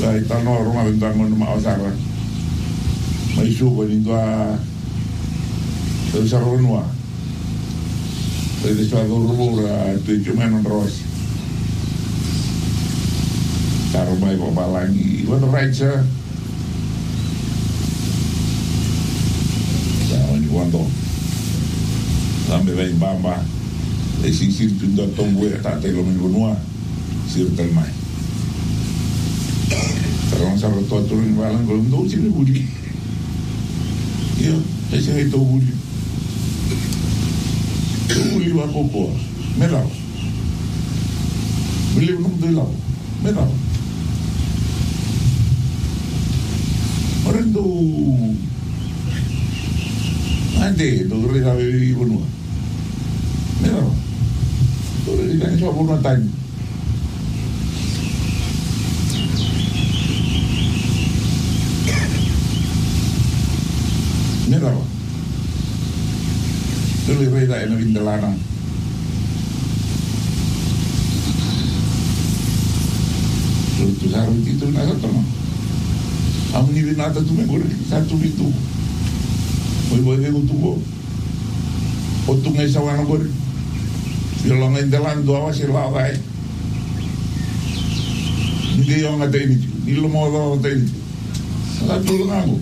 Ita no rumah bentangan rumah osara. Mai suba ni tua sarunwa. Itu suatu rubura tu cuma nondros. Taruh mai balangi. What right sir? Jangan cuando. Sampai bayi bamba. Sisir tunda tongwe tak telo mengunua. Sir telmai. Terang sarot turun balang kalau tu sini budi. Ya, saya itu budi. Budi apa apa? Merah. Beli belum telau. Merah. Orang tu ada tu kerja di benua. Merah. Tu kerja siapa pun tanya. Merah. Tu kerja yang vindelana. Tu sarung itu nak apa? Amun ni nata tu mengor satu itu. Boy eu tubo. Otung ay sawana gor. Yung ang indalan do awa sila kay. Hindi yung ngatain ito. Nilumodo ang ngatain ito. Natulong ako.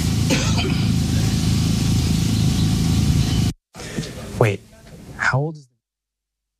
Wait, how old is